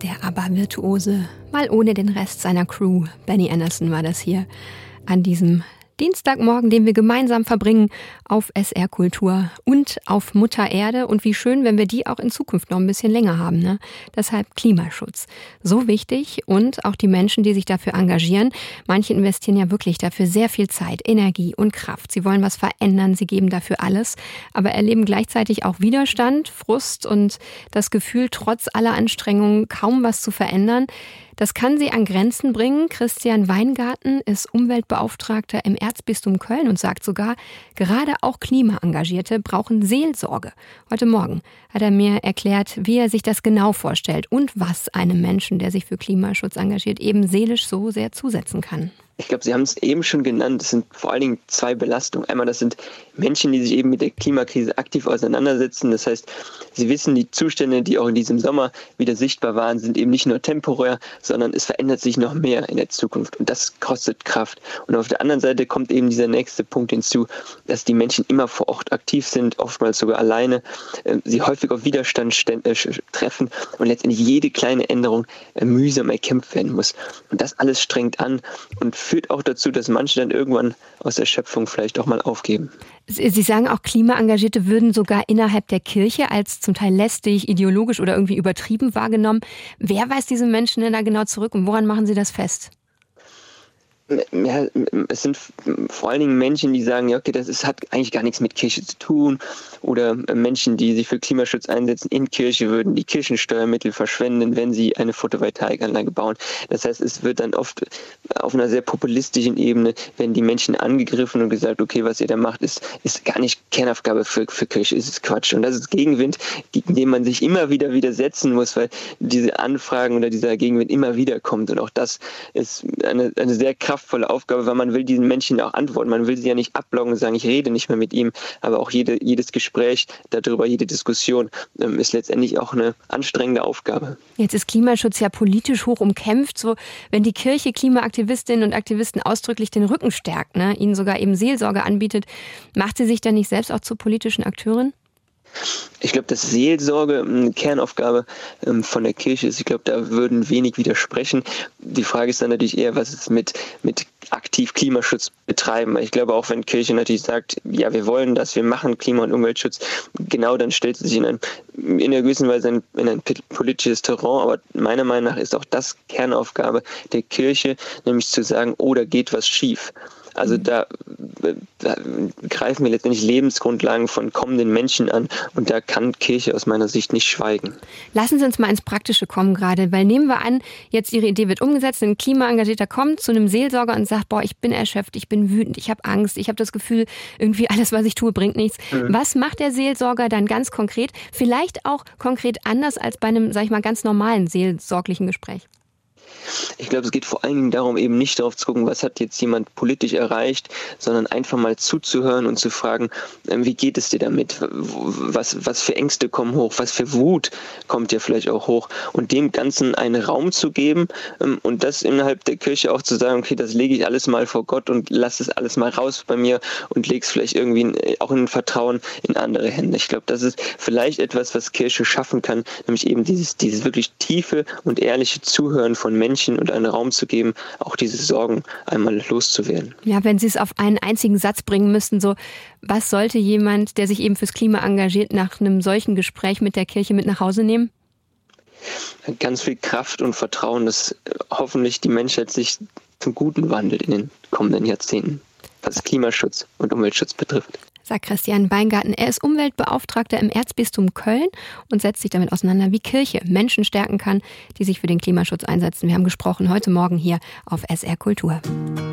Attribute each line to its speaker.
Speaker 1: der ABBA-Virtuose, mal ohne den Rest seiner Crew. Benny Andersson war das hier an diesem Dienstagmorgen, den wir gemeinsam verbringen auf SR Kultur und auf Mutter Erde. Und wie schön, wenn wir die auch in Zukunft noch ein bisschen länger haben, ne? Deshalb Klimaschutz. So wichtig und auch die Menschen, die sich dafür engagieren. Manche investieren ja wirklich dafür sehr viel Zeit, Energie und Kraft. Sie wollen was verändern, sie geben dafür alles, aber erleben gleichzeitig auch Widerstand, Frust und das Gefühl, trotz aller Anstrengungen kaum was zu verändern. Das kann sie an Grenzen bringen. Christian Weingarten ist Umweltbeauftragter im Erzbistum Köln und sagt sogar, gerade auch Klimaengagierte brauchen Seelsorge. Heute Morgen hat er mir erklärt, wie er sich das genau vorstellt und was einem Menschen, der sich für Klimaschutz engagiert, eben seelisch so sehr zusetzen kann.
Speaker 2: Ich glaube, Sie haben es eben schon genannt, es sind vor allen Dingen zwei Belastungen. Einmal, das sind Menschen, die sich eben mit der Klimakrise aktiv auseinandersetzen. Das heißt, sie wissen, die Zustände, die auch in diesem Sommer wieder sichtbar waren, sind eben nicht nur temporär, sondern es verändert sich noch mehr in der Zukunft. Und das kostet Kraft. Und auf der anderen Seite kommt eben dieser nächste Punkt hinzu, dass die Menschen immer vor Ort aktiv sind, oftmals sogar alleine, sie häufig auf Widerstand treffen und letztendlich jede kleine Änderung mühsam erkämpft werden muss. Und das alles strengt an und führt auch dazu, dass manche dann irgendwann aus der Schöpfung vielleicht auch mal aufgeben.
Speaker 1: Sie sagen auch, Klimaengagierte würden sogar innerhalb der Kirche als zum Teil lästig, ideologisch oder irgendwie übertrieben wahrgenommen. Wer weist diese Menschen denn da genau zurück und woran machen Sie das fest?
Speaker 2: Ja, es sind vor allen Dingen Menschen, die sagen, ja, okay, hat eigentlich gar nichts mit Kirche zu tun. Oder Menschen, die sich für Klimaschutz einsetzen in Kirche, würden die Kirchensteuermittel verschwenden, wenn sie eine Photovoltaikanlage bauen. Das heißt, es wird dann oft auf einer sehr populistischen Ebene, werden die Menschen angegriffen und gesagt, okay, was ihr da macht, ist gar nicht Kernaufgabe für Kirche, ist Quatsch. Und das ist Gegenwind, dem man sich immer wieder widersetzen muss, weil diese Anfragen oder dieser Gegenwind immer wieder kommt. Und auch das ist eine sehr kraftvolle Aufgabe, weil man will diesen Menschen auch antworten. Man will sie ja nicht abbloggen und sagen, ich rede nicht mehr mit ihm, aber auch jedes Gespräch darüber, jede Diskussion ist letztendlich auch eine anstrengende Aufgabe.
Speaker 1: Jetzt ist Klimaschutz ja politisch hoch umkämpft. So, wenn die Kirche Klimaaktivistinnen und Aktivisten ausdrücklich den Rücken stärkt, ne, ihnen sogar eben Seelsorge anbietet, macht sie sich dann nicht selbst auch zur politischen Akteurin?
Speaker 2: Ich glaube, dass Seelsorge eine Kernaufgabe von der Kirche ist. Ich glaube, da würden wenig widersprechen. Die Frage ist dann natürlich eher, was ist mit aktiv Klimaschutz betreiben. Weil ich glaube, auch wenn Kirche natürlich sagt, ja, wir wollen das, wir machen Klima- und Umweltschutz, genau dann stellt sie sich in einer gewissen Weise in ein politisches Terrain. Aber meiner Meinung nach ist auch das Kernaufgabe der Kirche, nämlich zu sagen, oh, da geht was schief. Also da greifen wir letztendlich Lebensgrundlagen von kommenden Menschen an und da kann Kirche aus meiner Sicht nicht schweigen.
Speaker 1: Lassen Sie uns mal ins Praktische kommen gerade, weil nehmen wir an, jetzt Ihre Idee wird umgesetzt, ein Klimaengagierter kommt zu einem Seelsorger und sagt, boah, ich bin erschöpft, ich bin wütend, ich habe Angst, ich habe das Gefühl, irgendwie alles, was ich tue, bringt nichts. Was macht der Seelsorger dann ganz konkret? Vielleicht auch konkret anders als bei einem, sag ich mal, ganz normalen seelsorglichen Gespräch.
Speaker 2: Ich glaube, es geht vor allen Dingen darum, eben nicht darauf zu gucken, was hat jetzt jemand politisch erreicht, sondern einfach mal zuzuhören und zu fragen, wie geht es dir damit? Was für Ängste kommen hoch? Was für Wut kommt dir vielleicht auch hoch? Und dem Ganzen einen Raum zu geben und das innerhalb der Kirche auch zu sagen, okay, das lege ich alles mal vor Gott und lasse es alles mal raus bei mir und lege es vielleicht irgendwie auch in Vertrauen in andere Hände. Ich glaube, das ist vielleicht etwas, was Kirche schaffen kann, nämlich eben dieses wirklich tiefe und ehrliche Zuhören von Menschen und einen Raum zu geben, auch diese Sorgen einmal loszuwerden.
Speaker 1: Ja, wenn Sie es auf einen einzigen Satz bringen müssten, so, was sollte jemand, der sich eben fürs Klima engagiert, nach einem solchen Gespräch mit der Kirche mit nach Hause nehmen?
Speaker 2: Ganz viel Kraft und Vertrauen, dass hoffentlich die Menschheit sich zum Guten wandelt in den kommenden Jahrzehnten, was Klimaschutz und Umweltschutz betrifft.
Speaker 1: Sagt Christian Weingarten. Er ist Umweltbeauftragter im Erzbistum Köln und setzt sich damit auseinander, wie Kirche Menschen stärken kann, die sich für den Klimaschutz einsetzen. Wir haben gesprochen heute Morgen hier auf SR Kultur.